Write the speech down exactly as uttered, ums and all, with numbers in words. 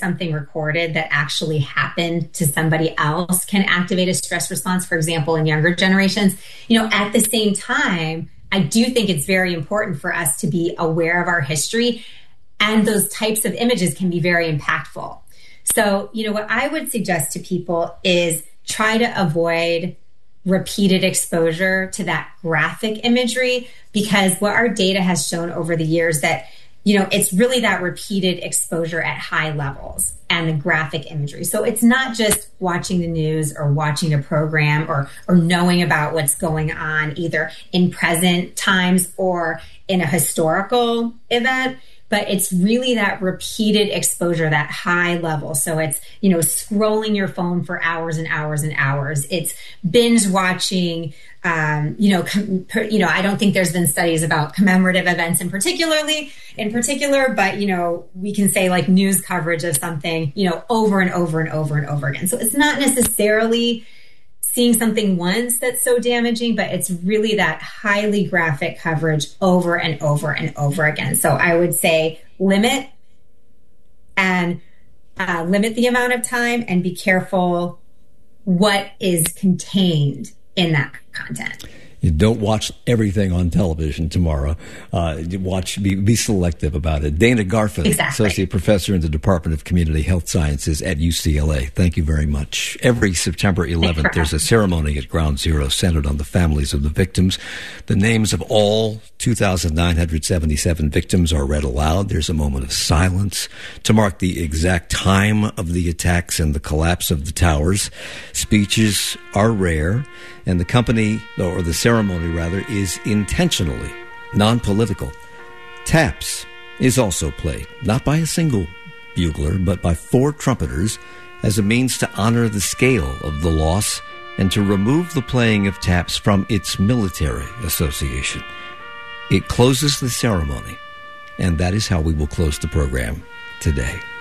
something recorded that actually happened to somebody else can activate a stress response, for example, in younger generations. You know, at the same time, I do think it's very important for us to be aware of our history, and those types of images can be very impactful. So, you know, what I would suggest to people is try to avoid repeated exposure to that graphic imagery, because what our data has shown over the years that, you know, it's really that repeated exposure at high levels and the graphic imagery. So it's not just watching the news or watching a program or or knowing about what's going on either in present times or in a historical event, but it's really that repeated exposure, that high level. So it's, you know, scrolling your phone for hours and hours and hours. It's binge watching, um, you know, com- per, you know, I don't think there's been studies about commemorative events in particularly, in particular, but, you know, we can say like news coverage of something, you know, over and over and over and over again. So it's not necessarily seeing something once that's so damaging, but it's really that highly graphic coverage over and over and over again. So I would say limit and uh, limit the amount of time, and be careful what is contained in that content. You don't watch everything on television tomorrow. Uh, watch, be, be selective about it. Dana Garfin, exactly. Associate Professor in the Department of Community Health Sciences at U C L A. Thank you very much. Every September eleventh, there's a ceremony at Ground Zero centered on the families of the victims. The names of all two thousand nine hundred seventy-seven victims are read aloud. There's a moment of silence to mark the exact time of the attacks and the collapse of the towers. Speeches are rare, and the company, or the ceremony rather, is intentionally non-political. Taps is also played, not by a single bugler, but by four trumpeters, as a means to honor the scale of the loss and to remove the playing of taps from its military association. It closes the ceremony, and that is how we will close the program today.